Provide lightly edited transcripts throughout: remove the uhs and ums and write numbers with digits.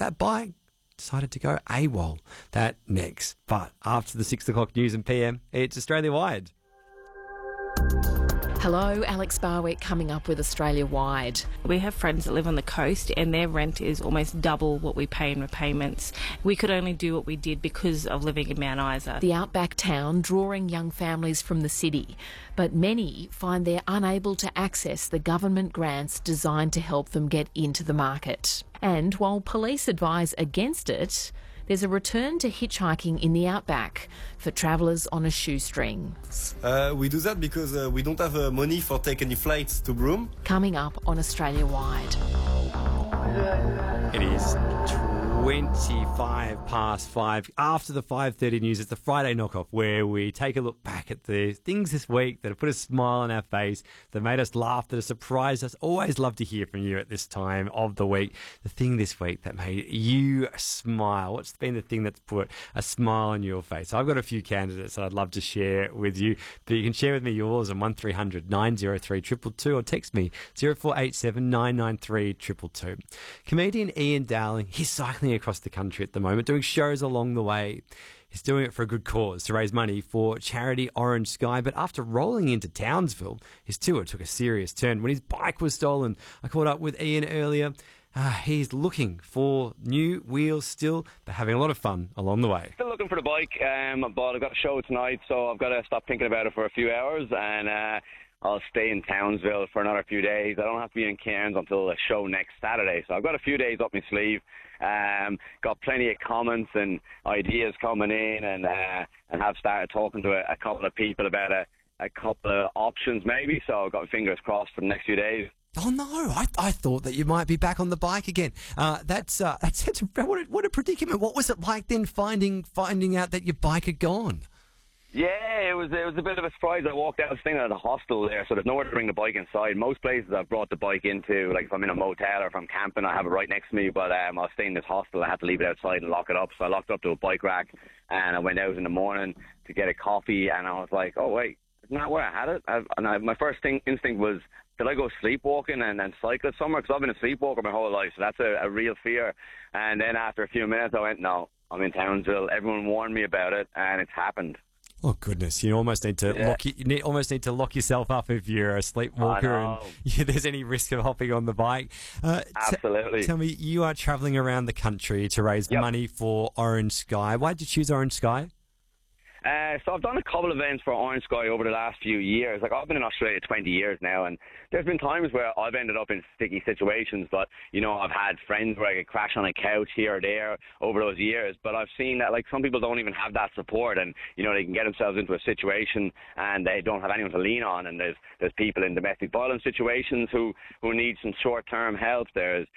that bike decided to go AWOL. That next. But after the 6 o'clock news and PM, it's Australia-wide. Hello, Alex Barwick coming up with Australia-wide. We have friends that live on the coast and their rent is almost double what we pay in repayments. We could only do what we did because of living in Mount Isa. The outback town drawing young families from the city, but many find they're unable to access the government grants designed to help them get into the market. And while police advise against it, there's a return to hitchhiking in the outback for travellers on a shoestring. We do that because we don't have money for taking any flights to Broome. Coming up on Australia-wide. It is 25 past 5. After the 5:30 news, it's the Friday knockoff where we take a look back at the things this week that have put a smile on our face, that made us laugh, that have surprised us. Always love to hear from you at this time of the week. The thing this week that made you smile. What's been the thing that's put a smile on your face? I've got a few candidates that I'd love to share with you, but you can share with me yours on 1300 903 222 or text me 0487 993 222. Comedian Ian Dowling, he's cycling across the country at the moment, doing shows along the way. He's doing it for a good cause to raise money for charity Orange Sky. But after rolling into Townsville, his tour took a serious turn when his bike was stolen. I caught up with Ian earlier. He's looking for new wheels still, but having a lot of fun along the way. Still looking for the bike, but I've got a show tonight, so I've got to stop thinking about it for a few hours, and I'll stay in Townsville for another few days. I don't have to be in Cairns until the show next Saturday, so I've got a few days up my sleeve. Got plenty of comments and ideas coming in, and have started talking to a couple of people about a couple of options maybe, so I've got my fingers crossed for the next few days. Oh no! I thought that you might be back on the bike again. That's what a predicament. What was it like then finding out that your bike had gone? Yeah, it was a bit of a surprise. I walked out, I was staying at a hostel there, so there's nowhere to bring the bike inside. Most places I've brought the bike into, like if I'm in a motel or if I'm camping, I have it right next to me. But I was staying in this hostel, I had to leave it outside and lock it up. So I locked it up to a bike rack, and I went out in the morning to get a coffee, and I was like, oh wait, isn't that where I had it? My first instinct was, did I go sleepwalking and cycle it somewhere? Because I've been a sleepwalker my whole life, so that's a real fear. And then after a few minutes, I went, no, I'm in Townsville. Everyone warned me about it, and it's happened. Oh goodness! You almost need to lock yourself up if you're a sleepwalker and there's any risk of hopping on the bike. Absolutely. Tell me, you are travelling around the country to raise money for Orange Sky. Why did you choose Orange Sky? So I've done a couple of events for Orange Sky over the last few years. Like, I've been in Australia 20 years now, and there's been times where I've ended up in sticky situations, but, you know, I've had friends where I could crash on a couch here or there over those years, but I've seen that, like, some people don't even have that support, and, you know, they can get themselves into a situation and they don't have anyone to lean on, and there's people in domestic violence situations who need some short-term help. There's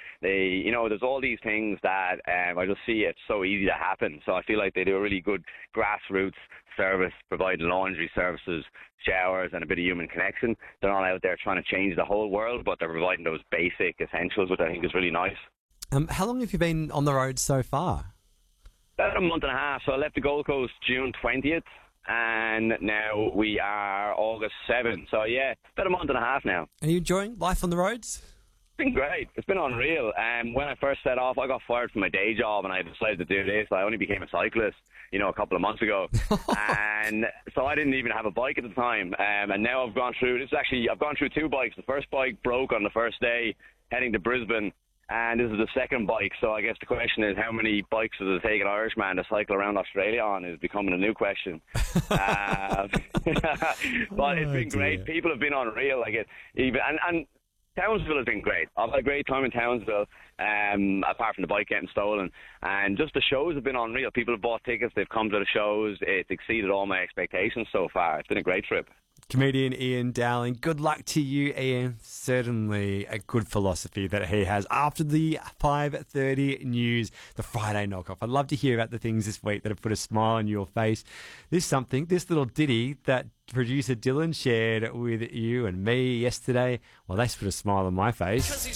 all these things that I just see it's so easy to happen. So I feel like they do a really good grassroots service, providing laundry services, showers, and a bit of human connection. They're not out there trying to change the whole world, but they're providing those basic essentials, which I think is really nice. How long have you been on the road so far? About a month and a half. So I left the Gold Coast June 20th, and now we are August 7th. So yeah, about a month and a half now. Are you enjoying life on the roads? It's been great. It's been unreal. When I first set off, I got fired from my day job, and I decided to do this. I only became a cyclist, a couple of months ago. And so I didn't even have a bike at the time. And now I've gone through 2 bikes. The first bike broke on the first day heading to Brisbane, and this is the second bike. So I guess the question is, how many bikes does it take an Irishman to cycle around Australia on is becoming a new question. But it's been great. People have been unreal. And Townsville has been great. I've had a great time in Townsville, apart from the bike getting stolen. And just the shows have been unreal. People have bought tickets. They've come to the shows. It's exceeded all my expectations so far. It's been a great trip. Comedian Ian Dowling, good luck to you, Ian. Certainly a good philosophy that he has. After the 5:30 news, the Friday knockoff, I'd love to hear about the things this week that have put a smile on your face. This little ditty that producer Dylan shared with you and me yesterday, well, that's put a smile on my face.